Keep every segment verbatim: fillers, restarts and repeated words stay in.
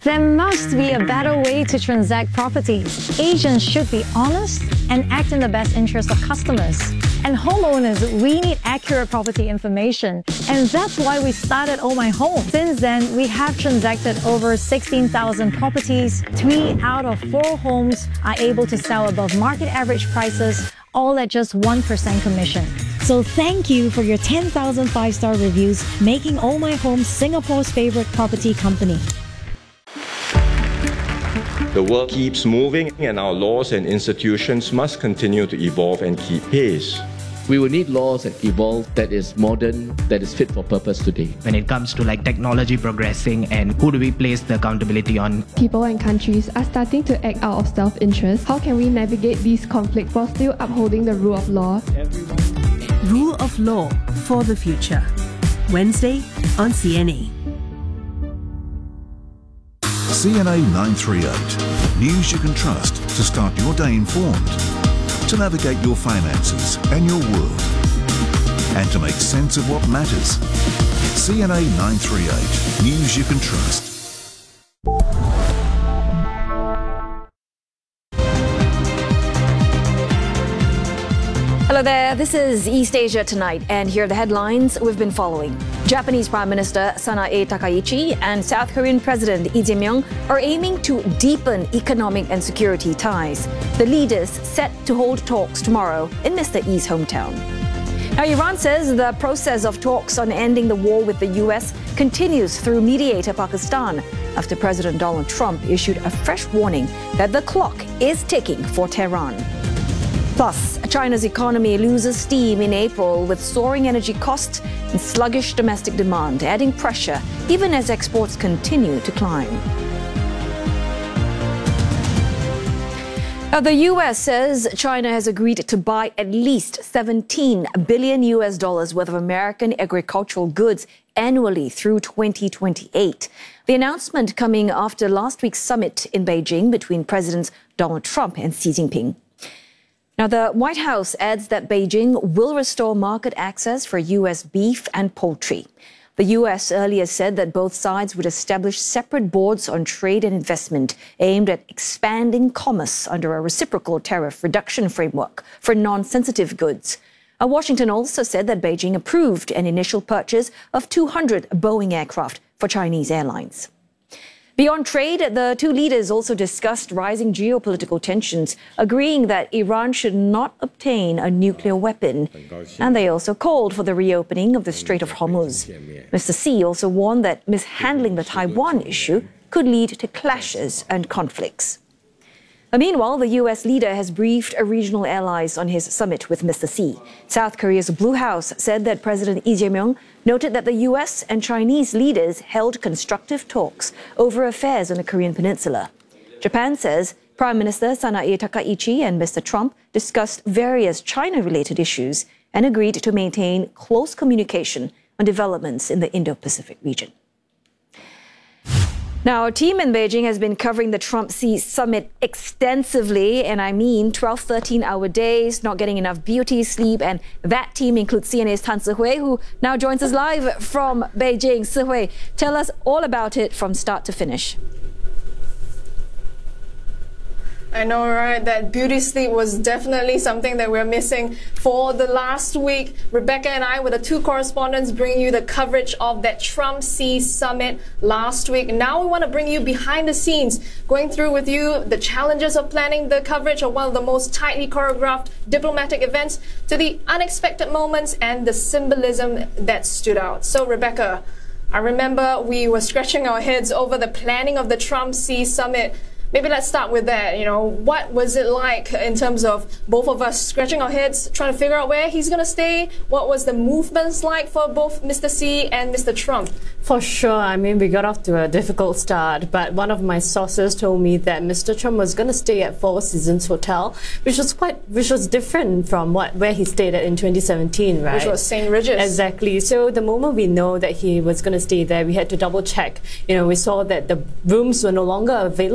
There must be a better way to transact properties. Agents should be honest and act in the best interest of customers. And homeowners, we need accurate property information. And that's why we started Oh My Home. Since then, we have transacted over sixteen thousand properties. Three out of four homes are able to sell above market average prices, all at just one percent commission. So thank you for your ten thousand five-star reviews, making Oh My Home Singapore's favorite property company. The world keeps moving and our laws and institutions must continue to evolve and keep pace. We will need laws that evolve, that is modern, that is fit for purpose today. When it comes to like technology progressing and who do we place the accountability on? People and countries are starting to act out of self-interest. How can we navigate these conflicts while still upholding the rule of law? Rule of Law for the Future. Wednesday on C N A. C N A nine thirty-eight. News you can trust to start your day informed, to navigate your finances and your world, and to make sense of what matters. C N A nine thirty-eight. News you can trust. Hello there, this is East Asia Tonight, and here are the headlines we've been following. Japanese Prime Minister Sanae Takaichi and South Korean President Lee Jae-myung are aiming to deepen economic and security ties. The leaders set to hold talks tomorrow in Mister Lee's hometown. Now, Iran says the process of talks on ending the war with the U S continues through mediator Pakistan after President Donald Trump issued a fresh warning that the clock is ticking for Tehran. Plus, China's economy loses steam in April with soaring energy costs and sluggish domestic demand, adding pressure even as exports continue to climb. Now, the U S says China has agreed to buy at least seventeen billion U S dollars worth of American agricultural goods annually through twenty twenty-eight. The announcement coming after last week's summit in Beijing between Presidents Donald Trump and Xi Jinping. Now, the White House adds that Beijing will restore market access for U S beef and poultry. The U S earlier said that both sides would establish separate boards on trade and investment aimed at expanding commerce under a reciprocal tariff reduction framework for non-sensitive goods. Uh, Washington also said that Beijing approved an initial purchase of two hundred Boeing aircraft for Chinese airlines. Beyond trade, the two leaders also discussed rising geopolitical tensions, agreeing that Iran should not obtain a nuclear weapon. And they also called for the reopening of the Strait of Hormuz. Mister Xi also warned that mishandling the Taiwan issue could lead to clashes and conflicts. Meanwhile, the U S leader has briefed regional allies on his summit with Mister Xi. South Korea's Blue House said that President Lee Jae-myung noted that the U S and Chinese leaders held constructive talks over affairs on the Korean peninsula. Japan says Prime Minister Sanae Takaichi and Mister Trump discussed various China-related issues and agreed to maintain close communication on developments in the Indo-Pacific region. Now, our team in Beijing has been covering the Trump-Xi summit extensively, and I mean twelve, thirteen-hour days, not getting enough beauty sleep, and that team includes C N A's Tan Si-hui, who now joins us live from Beijing. Si-hui, tell us all about it from start to finish. I know, right? That beauty sleep was definitely something that we're missing for the last week. Rebecca and I were the two correspondents bringing you the coverage of that Trump-Xi summit last week. Now we want to bring you behind the scenes, going through with you the challenges of planning the coverage of one of the most tightly choreographed diplomatic events, to the unexpected moments and the symbolism that stood out. So, Rebecca, I remember we were scratching our heads over the planning of the Trump-Xi summit. Maybe let's start with that. You know, what was it like in terms of both of us scratching our heads, trying to figure out where he's going to stay? What was the movements like for both Mister Xi and Mister Trump? For sure. I mean, we got off to a difficult start, but one of my sources told me that Mister Trump was going to stay at Four Seasons Hotel, which was quite, which was different from what where he stayed at in twenty seventeen, right? Which was Saint Regis. Exactly. So the moment we know that he was going to stay there, we had to double check. You know, we saw that the rooms were no longer available for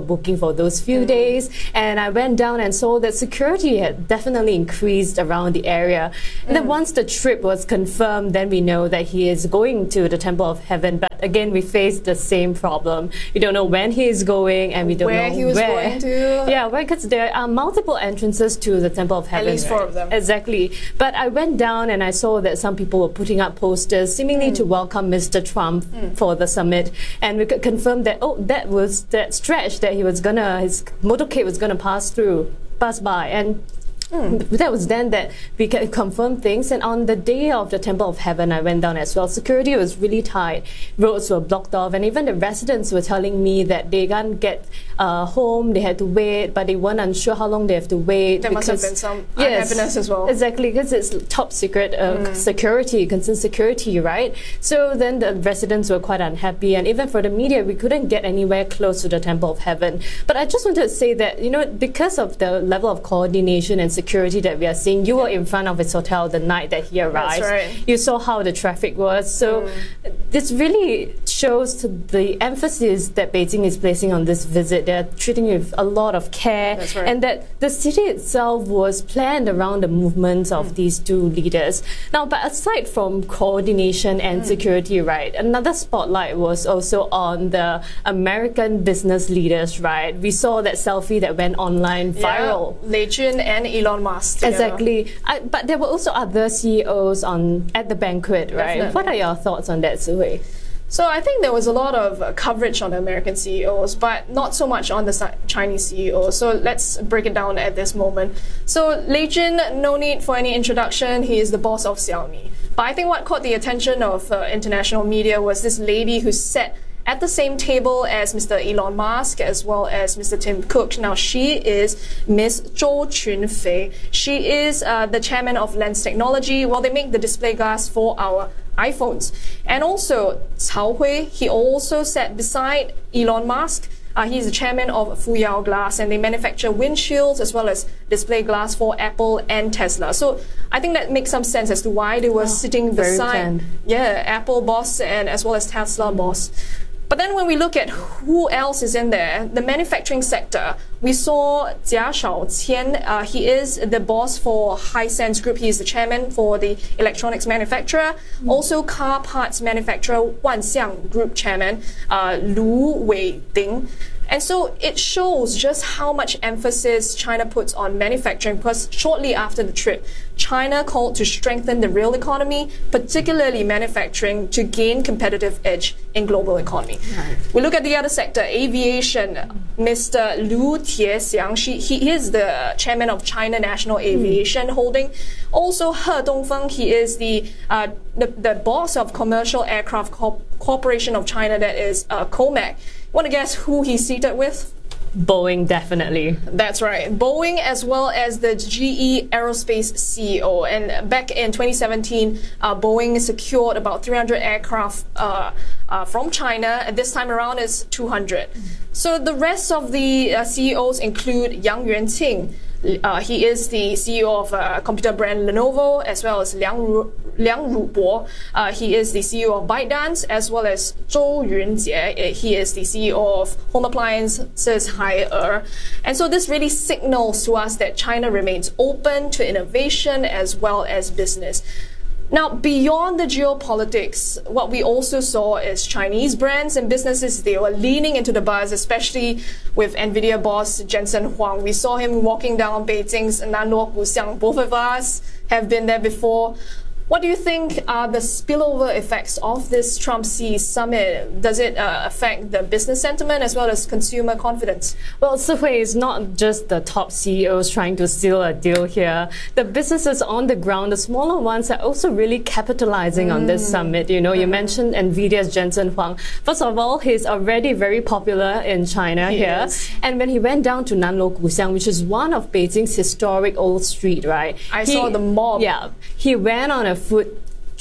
booking for those few mm. days. And I went down and saw that security had definitely increased around the area. And mm. then once the trip was confirmed, then we know that he is going to the Temple of Heaven. But again, we face the same problem. We don't know when he is going, and we don't where know he was where. going to. Yeah, because there are multiple entrances to the Temple of Heaven. At least right? four of them. Exactly. But I went down and I saw that some people were putting up posters seemingly mm. to welcome Mister Trump mm. for the summit. And we could confirm that, oh, that was that stretch that he was gonna, his motorcade was gonna pass through, pass by. And Mm. that was then that we can confirm things. And on the day of the Temple of Heaven, I went down as well. Security was really tight. Roads were blocked off. And even the residents were telling me that they can't get uh, home. They had to wait, but they weren't unsure how long they have to wait. There must have been some yes, unhappiness as well. Exactly, because it's top secret uh, mm. security, concerned security, right? So then the residents were quite unhappy. And even for the media, we couldn't get anywhere close to the Temple of Heaven. But I just wanted to say that, you know, because of the level of coordination and security that we are seeing, you were in front of his hotel the night that he arrived. That's right. You saw how the traffic was. So mm. this really shows the emphasis that Beijing is placing on this visit. They're treating you with a lot of care. That's right. And that the city itself was planned around the movements of mm. these two leaders. Now, but aside from coordination and mm. security, right, another spotlight was also on the American business leaders, right? We saw that selfie that went online viral. Yeah, Lei Jun and Elon Musk together. Exactly. I, but there were also other C E Os on at the banquet, right? Definitely. What are your thoughts on that, Su Hui? So I think there was a lot of uh, coverage on the American C E Os, but not so much on the si Chinese C E Os. So let's break it down at this moment. So Lei Jun, no need for any introduction. He is the boss of Xiaomi. But I think what caught the attention of uh, international media was this lady who sat at the same table as Mister Elon Musk as well as Mister Tim Cook. Now, she is Miss Zhou Qunfei. She is uh, the chairman of Lens Technology. Well, they make the display glass for our iPhones. And also, Cao Hui, he also sat beside Elon Musk. Uh, he's the chairman of Fuyao Glass, and they manufacture windshields as well as display glass for Apple and Tesla. So I think that makes some sense as to why they were oh, sitting beside yeah, Apple boss and as well as Tesla boss. But then when we look at who else is in there, the manufacturing sector, we saw Jia Shaoqian. Uh, he is the boss for Hisense Group. He is the chairman for the electronics manufacturer. Mm. Also, car parts manufacturer Wanxiang Group chairman uh, Lu Weiding. And so it shows just how much emphasis China puts on manufacturing, because shortly after the trip, China called to strengthen the real economy, particularly manufacturing, to gain competitive edge in global economy. Right. We look at the other sector, aviation. Mister Lu Tiexiang, she, he is the chairman of China National Aviation mm. Holding. Also, He Dongfeng, he is the, uh, the, the boss of Commercial Aircraft Corp Corporation of China, that is uh, COMAC. Want to guess who he's seated with? Boeing, definitely. That's right. Boeing, as well as the G E Aerospace C E O. And back in twenty seventeen, uh, Boeing secured about three hundred aircraft uh, uh, from China. And this time around is two hundred. Mm. So the rest of the uh, C E Os include Yang Yuanqing. Uh, he is the C E O of uh, computer brand Lenovo, as well as Liang, Ru Liang Rubo. Uh, he is the C E O of ByteDance, as well as Zhou Yunjie. He is the C E O of home appliances Haier. And so this really signals to us that China remains open to innovation as well as business. Now, beyond the geopolitics, what we also saw is Chinese brands and businesses, they were leaning into the buzz, especially with NVIDIA boss Jensen Huang. We saw him walking down Beijing's Nanluo Guxiang. Both of us have been there before. What do you think are the spillover effects of this Trump-Xi summit? Does it uh, affect the business sentiment as well as consumer confidence? Well, Su Hui, is not just the top C E Os trying to seal a deal here. The businesses on the ground, the smaller ones, are also really capitalizing mm. on this summit. You know, mm. you mentioned NVIDIA's Jensen Huang. First of all, he's already very popular in China he here. Is. And when he went down to Nanluo Guxiang, which is one of Beijing's historic old street, right? I he, saw the mob. Yeah. He went on a food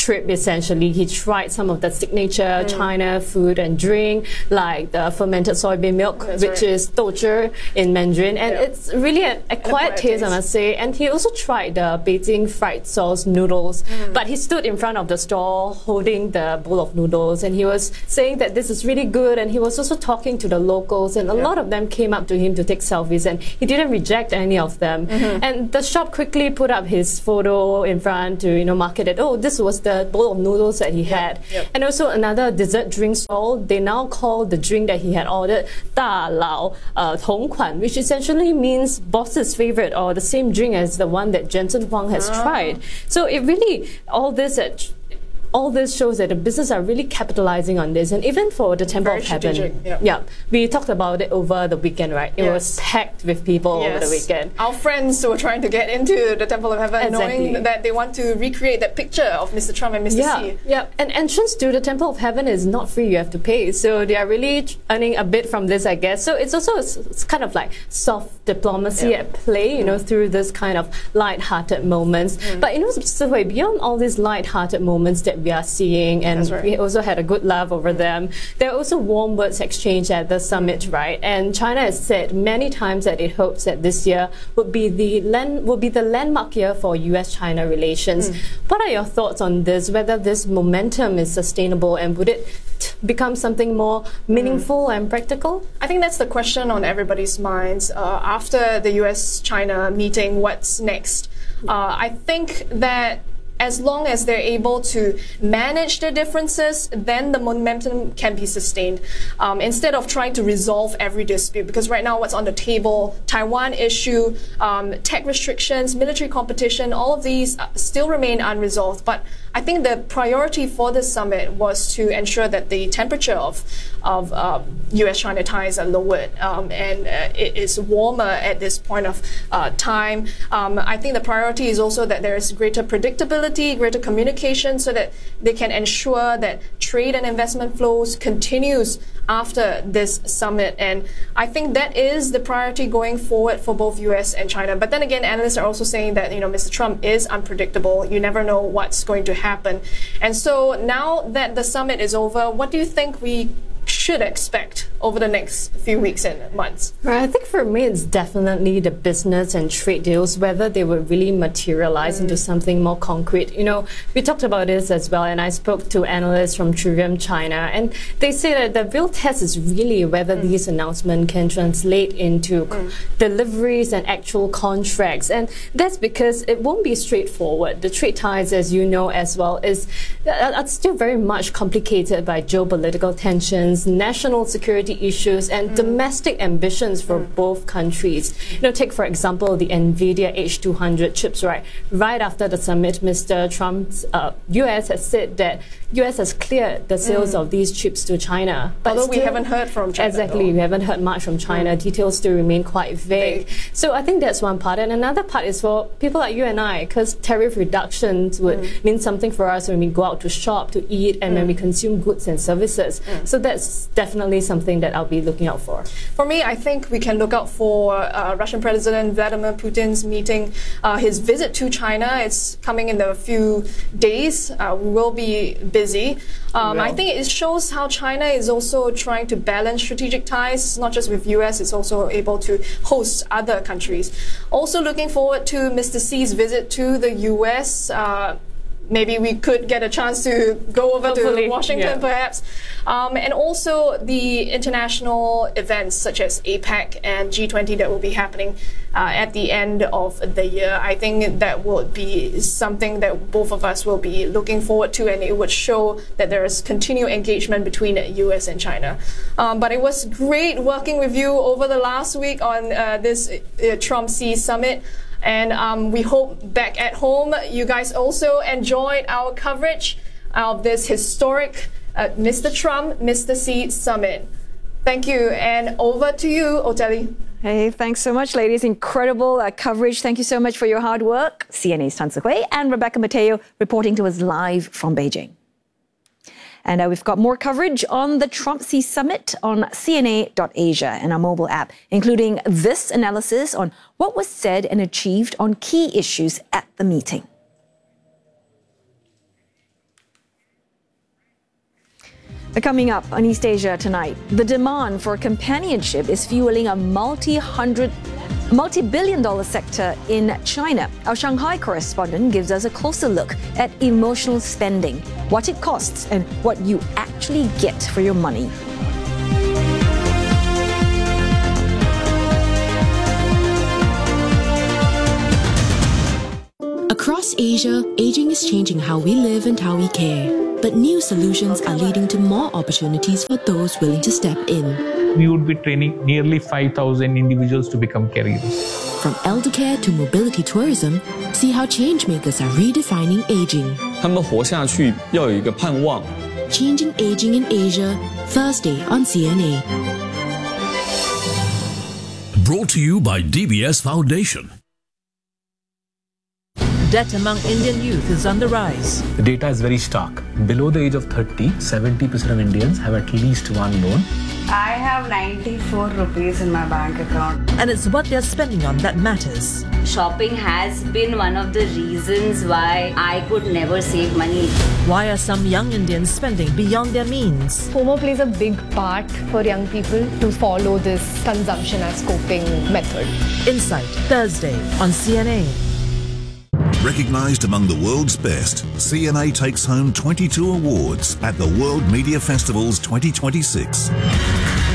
trip, essentially, he tried some of the signature mm. China food and drink, like the fermented soybean milk, That's which right. is douzhi in Mandarin. And yeah. it's really a, a quiet taste, taste, I must say. And he also tried the Beijing fried sauce noodles. Mm. But he stood in front of the stall holding the bowl of noodles. And he was saying that this is really good. And he was also talking to the locals. And a yeah. lot of them came up to him to take selfies. And he didn't reject any of them. Mm-hmm. And the shop quickly put up his photo in front to, you know, market it. Oh, this was the bowl of noodles that he yep. had. Yep. And also another dessert drink stall. They now call the drink that he had ordered Da Lao uh, Tong Kuan, which essentially means boss's favorite, or the same drink as the one that Jensen Huang has oh. tried. So it really, all this at all this shows that the business are really capitalizing on this. And even for the Temple Very of Heaven, yeah. yeah, we talked about it over the weekend, right? It yes. was packed with people yes. over the weekend. Our friends who were trying to get into the Temple of Heaven, exactly. knowing that they want to recreate that picture of Mister Trump and Mister Yeah. Xi. Yeah, and entrance to the Temple of Heaven is not free, you have to pay. So they are really earning a bit from this, I guess. So it's also it's kind of like soft diplomacy yeah. at play, you know, through this kind of light-hearted moments. Mm. But, you know, so beyond all these light-hearted moments that we are seeing, and right. we also had a good laugh over mm. them, there are also warm words exchanged at the summit, right? And China has said many times that it hopes that this year would be the land would be the landmark year for U S China relations. Mm. What are your thoughts on this? Whether this momentum is sustainable, and would it become something more meaningful mm. and practical? I think that's the question on everybody's minds. Uh, after the U S China meeting, what's next? Uh, I think that as long as they're able to manage their differences, then the momentum can be sustained. Um, instead of trying to resolve every dispute, because right now what's on the table, Taiwan issue, um, tech restrictions, military competition, all of these still remain unresolved. But I think the priority for this summit was to ensure that the temperature of, of uh, U S China ties are lowered, um, and uh, it is warmer at this point of uh, time. Um, I think the priority is also that there is greater predictability, greater communication, so that they can ensure that trade and investment flows continues after this summit. And I think that is the priority going forward for both U S and China. But then again, analysts are also saying that, you know, Mister Trump is unpredictable. You never know what's going to happen. And so now that the summit is over, what do you think we should expect over the next few weeks and months? Right, I think for me it's definitely the business and trade deals, whether they would really materialize mm. into something more concrete. You know, we talked about this as well, and I spoke to analysts from Trivium China, and they say that the real test is really whether mm. these announcements can translate into mm. deliveries and actual contracts. And that's because it won't be straightforward. The trade ties, as you know as well, is are still very much complicated by geopolitical tensions, national security issues, and mm. domestic ambitions for mm. both countries. You know, take for example the NVIDIA H two hundred chips. Right, right after the summit, Mister Trump's uh, U S has said that U S has cleared the sales mm. of these chips to China. But Although still, we haven't heard from China. Exactly, we haven't heard much from China. Mm. Details still remain quite vague. vague. So I think that's one part. And another part is for people like you and I, because tariff reductions would mm. mean something for us when we go out to shop, to eat, and mm. when we consume goods and services. Mm. So that's definitely something that I'll be looking out for. For me, I think we can look out for uh, Russian President Vladimir Putin's meeting, uh, his visit to China. It's coming in a few days. Uh, we will be busy. Um, I think it shows how China is also trying to balance strategic ties, not just with U S, it's also able to host other countries. Also looking forward to Mister Xi's visit to the U S. Uh, Maybe we could get a chance to go over Hopefully, to Washington, yeah. perhaps. Um, and also the international events such as APEC and G twenty that will be happening uh, at the end of the year. I think that will be something that both of us will be looking forward to, and it would show that there is continued engagement between U S and China. Um, but it was great working with you over the last week on uh, this uh, Trump-Xi summit. And um, we hope back at home you guys also enjoyed our coverage of this historic uh, Mister Trump, Mister Xi summit. Thank you. And over to you, Oteli. Hey, thanks so much, ladies. Incredible uh, coverage. Thank you so much for your hard work. C N A's Tan Tze-Hui and Rebecca Mateo reporting to us live from Beijing. And uh, we've got more coverage on the Trump-Xi summit on C N A dot Asia and our mobile app, including this analysis on what was said and achieved on key issues at the meeting. Coming up on East Asia tonight, the demand for companionship is fueling a multi-hundred, multi-billion dollar sector in China. Our Shanghai correspondent gives us a closer look at emotional spending, what it costs and what you actually get for your money. Across Asia, aging is changing how we live and how we care. But new solutions are leading to more opportunities for those willing to step in. We would be training nearly five thousand individuals to become caregivers. From elder care to mobility tourism, see how changemakers are redefining aging. 他们活下去要有一个盼望。 Changing Aging in Asia, Thursday on C N A. Brought to you by D B S Foundation. Debt among Indian youth is on the rise. The data is very stark. Below the age of thirty, seventy percent of Indians have at least one loan. I have ninety-four rupees in my bank account. And it's what they're spending on that matters. Shopping has been one of the reasons why I could never save money. Why are some young Indians spending beyond their means? FOMO plays a big part for young people to follow this consumption as coping method. Insight, Thursday on C N A. Recognized among the world's best, C N A takes home twenty-two awards at the World Media Festival's twenty twenty-six.